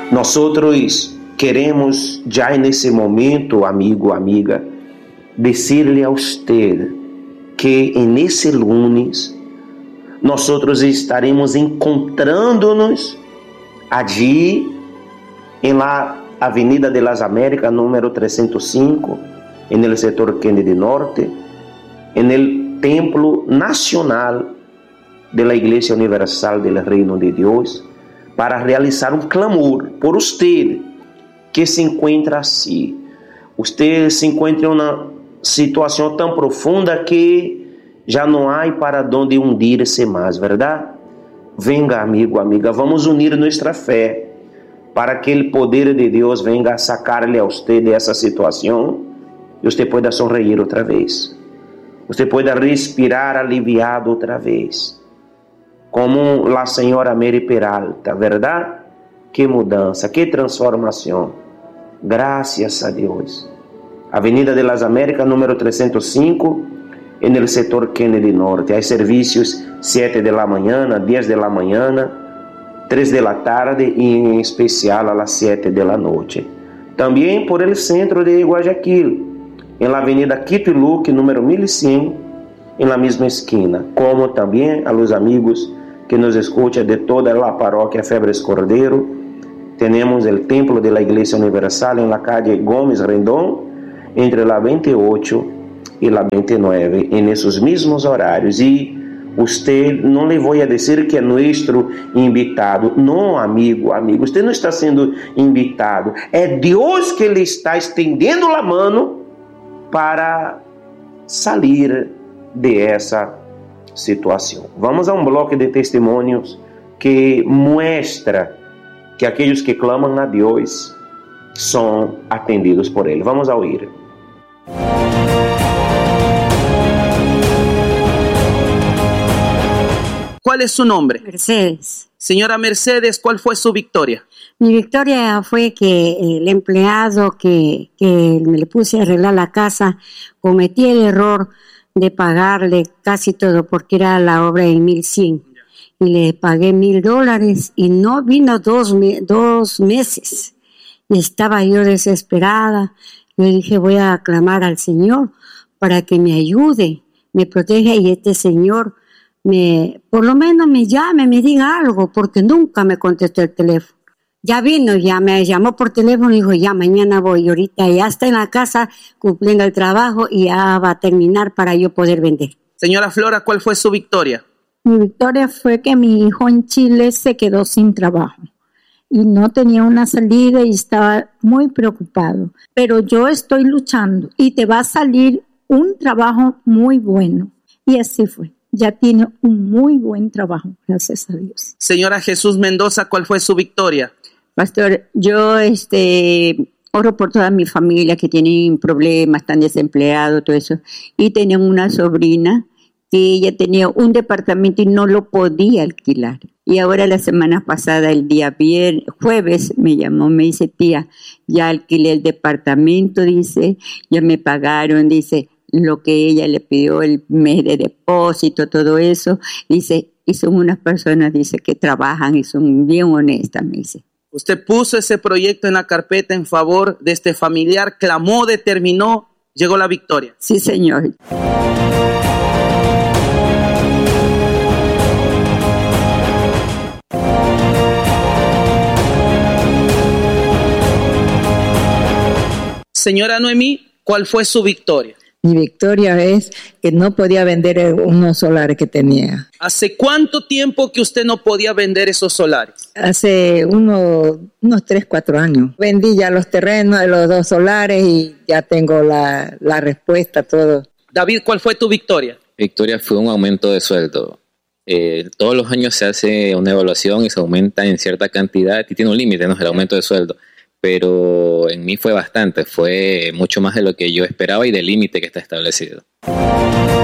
Nosotros queremos ya en ese momento, amigo, amiga, decirle a usted que en ese lunes nosotros estaremos encontrándonos allí en la Avenida de las Américas, número 305, en el sector Kennedy Norte, en el Templo Nacional de la Iglesia Universal del Reino de Dios, para realizar un clamor por usted que se encuentra así. Usted se encuentra en una situación tan profunda que ya no hay para dónde hundirse más, ¿verdad? Venga, amigo, amiga, vamos unir nuestra fe para que el poder de Dios venga a sacarle a usted de esa situación y usted pueda sonreír otra vez. Usted pueda respirar aliviado otra vez. Como la señora Mary Peralta, ¿verdad? Qué mudanza, qué transformación. Gracias a Dios. Avenida de las Américas, número 305, en el sector Kennedy Norte. Hay servicios 7 de la mañana, 10 de la mañana, 3 de la tarde y en especial a las 7 de la noche. También por el centro de Guayaquil, en la avenida Quito y Luque, número 1100, en la misma esquina. Como también a los amigos que nos escuchan de toda la parroquia Febres Cordero, tenemos el templo de la Iglesia Universal en la calle Gómez Rendón, entre la 28 y la 29, en esos mismos horarios. Y usted, no le voy a decir que es nuestro invitado. No, amigo, amigo, usted no está siendo invitado. Es Dios que le está extendiendo la mano para salir de esa situación. Vamos a un bloque de testimonios que muestra que aquellos que claman a Dios son atendidos por Él. Vamos a oír. ¿Cuál es su nombre? Mercedes. Señora Mercedes, ¿cuál fue su victoria? Mi victoria fue que el empleado que me le puse a arreglar la casa, cometí el error de pagarle casi todo porque era la obra de 1,100 y le pagué $1,000 y no vino dos meses y estaba yo desesperada. Yo dije, voy a clamar al Señor para que me ayude, me proteja y este Señor por lo menos me llame, me diga algo, porque nunca me contestó el teléfono. Ya vino, ya me llamó por teléfono y dijo, ya mañana voy. Y ahorita ya está en la casa cumpliendo el trabajo y ya va a terminar para yo poder vender. Señora Flora, ¿cuál fue su victoria? Mi victoria fue que mi hijo en Chile se quedó sin trabajo y no tenía una salida y estaba muy preocupado. Pero yo estoy luchando y te va a salir un trabajo muy bueno. Y así fue. Ya tiene un muy buen trabajo, gracias a Dios. Señora Jesús Mendoza, ¿cuál fue su victoria? Pastor, yo oro por toda mi familia que tienen problemas, están desempleados, todo eso. Y tenía una sobrina que ella tenía un departamento y no lo podía alquilar. Y ahora la semana pasada, el día jueves, me llamó, me dice, tía, ya alquilé el departamento, dice, ya me pagaron, dice, lo que ella le pidió, el mes de depósito, todo eso, dice, y son unas personas, dice, que trabajan y son bien honestas, me dice. Usted puso ese proyecto en la carpeta en favor de este familiar, clamó, determinó, llegó la victoria. Sí, señor. Señora Noemí, ¿cuál fue su victoria? Mi victoria es que no podía vender unos solares que tenía. ¿Hace cuánto tiempo que usted no podía vender esos solares? Hace unos 3, 4 años. Vendí ya los terrenos de los 2 solares y ya tengo la respuesta, todo. David, ¿cuál fue tu victoria? Victoria fue un aumento de sueldo. Todos los años se hace una evaluación y se aumenta en cierta cantidad y tiene un límite, ¿no? El aumento de sueldo. Pero en mí fue bastante, fue mucho más de lo que yo esperaba y del límite que está establecido.